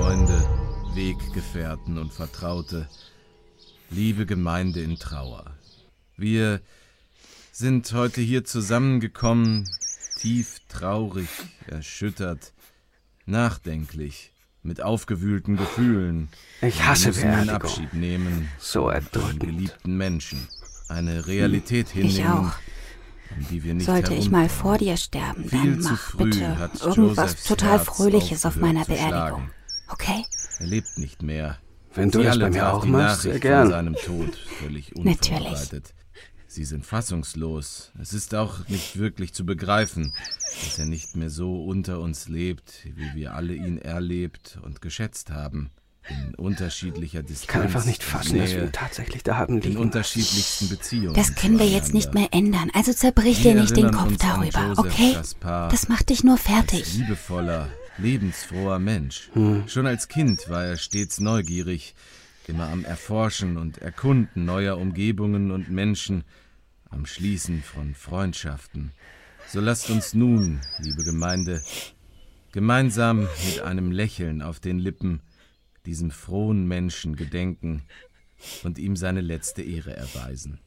Freunde, Weggefährten und Vertraute, liebe Gemeinde in Trauer. Wir sind heute hier zusammengekommen, tief traurig, erschüttert, nachdenklich, mit aufgewühlten Gefühlen. Ich hasse wir müssen Beerdigung. Abschied nehmen So von erdrückend. geliebten Menschen. Eine Realität hinnehmen, Ich auch. um die wir nicht Sollte ich mal herumkommen. vor dir sterben, Viel dann zu mach früh bitte hat irgendwas Josephs total Herz Fröhliches auf aufgehört meiner zu Beerdigung. schlagen. Okay? Er lebt nicht mehr. Wenn du Sie das alle bei mir traf auch die machst, sehr Nachricht gern. von seinem Tod völlig Natürlich. unvorbereitet. Sie sind fassungslos. Es ist auch nicht wirklich zu begreifen, dass er nicht mehr so unter uns lebt, wie wir alle ihn erlebt und geschätzt haben. In unterschiedlicher Distanz. Ich kann einfach nicht fassen, dass wir Nähe, ihn tatsächlich da haben in liegen. unterschiedlichsten Beziehungen. Das können wir jetzt nicht mehr ändern, also zerbrich dir Wir nicht den erinnern Kopf uns an darüber, Joseph, okay? das Paar, Das macht dich nur als fertig. liebevoller, lebensfroher Mensch. Schon als Kind war er stets neugierig, immer am Erforschen und Erkunden neuer Umgebungen und Menschen, am Schließen von Freundschaften. So lasst uns nun, liebe Gemeinde, gemeinsam mit einem Lächeln auf den Lippen diesem frohen Menschen gedenken und ihm seine letzte Ehre erweisen.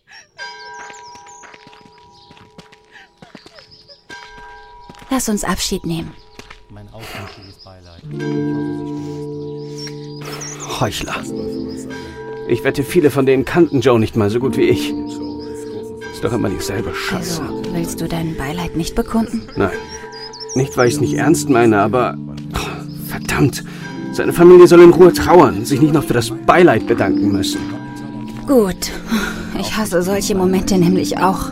Lass uns Abschied nehmen. Mein aufrichtiges Beileid. Ich hoffe, Sie stehen das durch. Heuchler. Ich wette, viele von denen kannten Joe nicht mal so gut wie ich. Ist doch immer dieselbe Scheiße. Also, willst du dein Beileid nicht bekunden? Nein. Nicht, weil ich es nicht ernst meine, aber... verdammt. Seine Familie soll in Ruhe trauern, sich nicht noch für das Beileid bedanken müssen. Gut. Ich hasse solche Momente nämlich auch.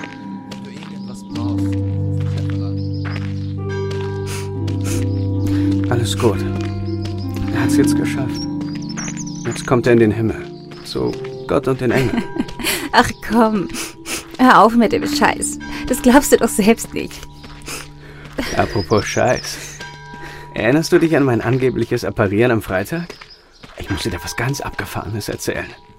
Alles gut. Er hat's jetzt geschafft. Jetzt kommt er in den Himmel. Zu Gott und den Engeln. Ach komm, hör auf mit dem Scheiß. Das glaubst du doch selbst nicht. Apropos Scheiß. Erinnerst du dich an mein angebliches Apparieren am Freitag? Ich muss dir da was ganz Abgefahrenes erzählen.